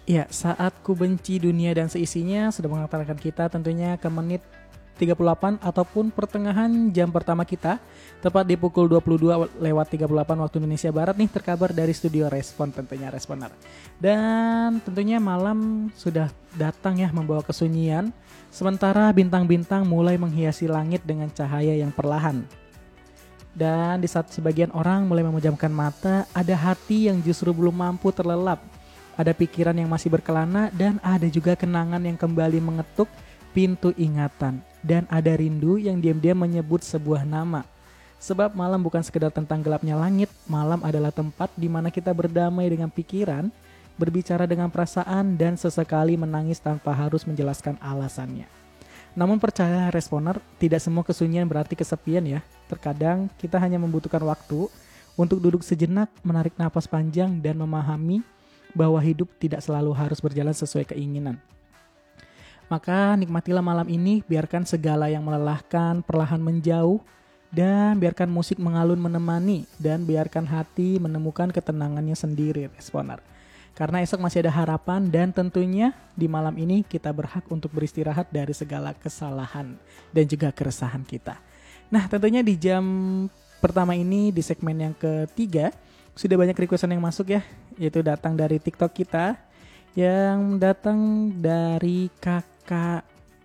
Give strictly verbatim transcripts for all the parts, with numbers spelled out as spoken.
Ya, saat ku benci dunia dan seisinya sudah mengantarkan kita tentunya ke menit tiga puluh delapan ataupun pertengahan jam pertama kita. Tepat di pukul dua puluh dua lewat tiga puluh delapan waktu Indonesia Barat nih, terkabar dari studio Respon, tentunya Responer. Dan tentunya malam sudah datang ya, membawa kesunyian. Sementara bintang-bintang mulai menghiasi langit dengan cahaya yang perlahan. Dan di saat sebagian orang mulai memejamkan mata, ada hati yang justru belum mampu terlelap. Ada pikiran yang masih berkelana, dan ada juga kenangan yang kembali mengetuk pintu ingatan. Dan ada rindu yang diam-diam menyebut sebuah nama. Sebab malam bukan sekedar tentang gelapnya langit, malam adalah tempat di mana kita berdamai dengan pikiran, berbicara dengan perasaan, dan sesekali menangis tanpa harus menjelaskan alasannya. Namun percaya Responer, tidak semua kesunyian berarti kesepian ya. Terkadang kita hanya membutuhkan waktu untuk duduk sejenak, menarik napas panjang, dan memahami bahwa hidup tidak selalu harus berjalan sesuai keinginan. Maka nikmatilah malam ini, biarkan segala yang melelahkan perlahan menjauh, dan biarkan musik mengalun menemani, dan biarkan hati menemukan ketenangannya sendiri, Responer. Karena esok masih ada harapan, dan tentunya di malam ini kita berhak untuk beristirahat dari segala kesalahan dan juga keresahan kita. Nah, tentunya di jam pertama ini, di segmen yang ketiga, sudah banyak requestan yang masuk ya, yaitu datang dari TikTok kita, yang datang dari kakak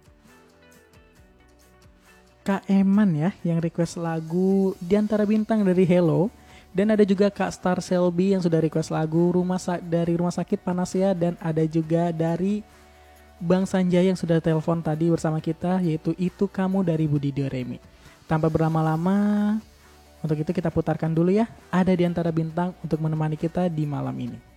Kak Eman ya, yang request lagu Di Antara Bintang dari Hello. Dan ada juga Kak Star Selby yang sudah request lagu rumah sa- dari Rumah Sakit Panasya. Dan ada juga dari Bang Sanjay yang sudah telepon tadi bersama kita, yaitu Itu Kamu dari Budi Doremi. Tanpa berlama-lama, untuk itu kita putarkan dulu ya, Ada Di Antara Bintang untuk menemani kita di malam ini.